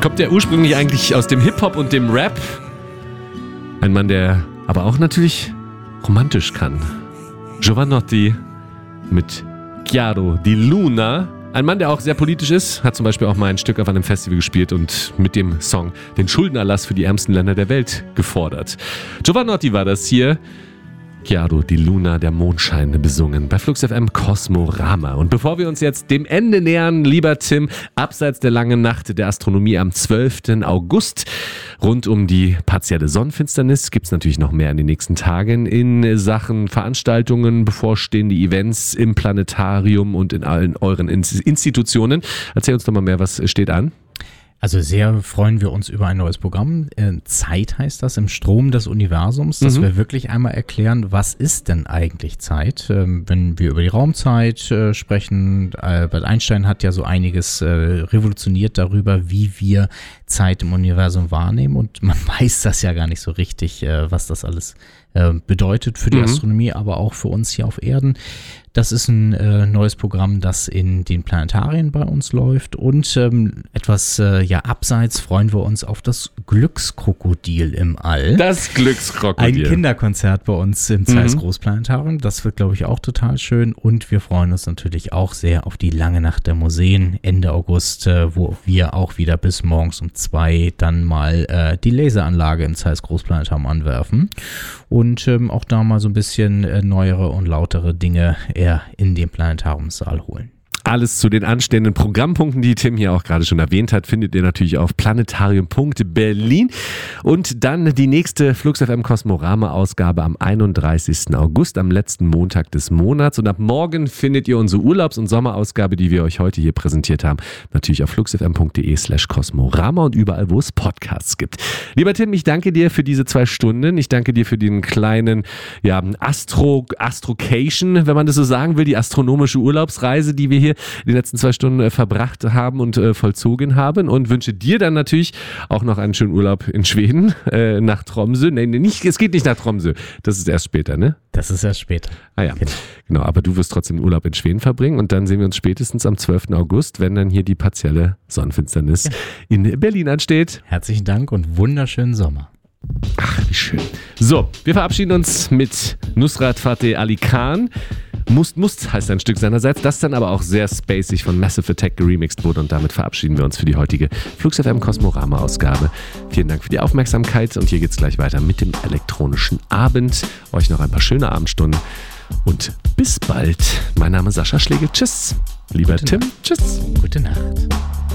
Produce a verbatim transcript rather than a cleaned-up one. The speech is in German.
Kommt ja ursprünglich eigentlich aus dem Hip-Hop und dem Rap. Ein Mann, der aber auch natürlich romantisch kann. Jovanotti mit Chiaro di Luna. Ein Mann, der auch sehr politisch ist, hat zum Beispiel auch mal ein Stück auf einem Festival gespielt und mit dem Song den Schuldenerlass für die ärmsten Länder der Welt gefordert. Jovanotti war das hier. Chiaro di Luna, der Mondschein, besungen bei Flux F M Kosmorama. Und bevor wir uns jetzt dem Ende nähern, lieber Tim, abseits der langen Nacht der Astronomie am zwölften August, rund um die partielle Sonnenfinsternis, gibt es natürlich noch mehr in den nächsten Tagen in Sachen Veranstaltungen, bevorstehende Events im Planetarium und in allen euren Institutionen. Erzähl uns doch mal mehr, was steht an? Also sehr freuen wir uns über ein neues Programm. Zeit heißt das, im Strom des Universums, dass mhm. wir wirklich einmal erklären, was ist denn eigentlich Zeit? Wenn wir über die Raumzeit sprechen, Albert Einstein hat ja so einiges revolutioniert darüber, wie wir Zeit im Universum wahrnehmen, und man weiß das ja gar nicht so richtig, was das alles bedeutet für die mhm. Astronomie, aber auch für uns hier auf Erden. Das ist ein äh, neues Programm, das in den Planetarien bei uns läuft, und ähm, etwas äh, ja abseits freuen wir uns auf das Glückskrokodil im All. Das Glückskrokodil. Ein Kinderkonzert bei uns im Zeiss mhm. Großplanetarium. Das wird, glaube ich, auch total schön, und wir freuen uns natürlich auch sehr auf die lange Nacht der Museen Ende August, äh, wo wir auch wieder bis morgens um zwei dann mal äh, die Laseranlage im Zeiss Großplanetarium anwerfen und ähm, auch da mal so ein bisschen äh, neuere und lautere Dinge eher in den Planetariumssaal holen. Alles zu den anstehenden Programmpunkten, die Tim hier auch gerade schon erwähnt hat, findet ihr natürlich auf planetarium punkt berlin. Und dann die nächste Flux F M Kosmorama-Ausgabe am einunddreißigsten August, am letzten Montag des Monats. Und ab morgen findet ihr unsere Urlaubs- und Sommerausgabe, die wir euch heute hier präsentiert haben, natürlich auf fluxfm punkt de slash kosmorama und überall, wo es Podcasts gibt. Lieber Tim, ich danke dir für diese zwei Stunden. Ich danke dir für den kleinen ja, Astro, Astrocation, wenn man das so sagen will, die astronomische Urlaubsreise, die wir hier die letzten zwei Stunden äh, verbracht haben und äh, vollzogen haben, und wünsche dir dann natürlich auch noch einen schönen Urlaub in Schweden, äh, nach Tromsø. Nein, nicht, es geht nicht nach Tromsø. Das ist erst später, ne? Das ist erst später. Ah ja, genau. genau. Aber du wirst trotzdem Urlaub in Schweden verbringen, und dann sehen wir uns spätestens am zwölften August, wenn dann hier die partielle Sonnenfinsternis ja. in Berlin ansteht. Herzlichen Dank und wunderschönen Sommer. Ach, wie schön. So, wir verabschieden uns mit Nusrat Fateh Ali Khan. Must, Must heißt ein Stück seinerseits, das dann aber auch sehr spacig von Massive Attack geremixed wurde, und damit verabschieden wir uns für die heutige Flux F M Kosmorama-Ausgabe. Vielen Dank für die Aufmerksamkeit, und hier geht's gleich weiter mit dem elektronischen Abend. Euch noch ein paar schöne Abendstunden und bis bald. Mein Name ist Sascha Schlegel. Tschüss. Lieber Gute Tim. Nacht. Tschüss. Gute Nacht.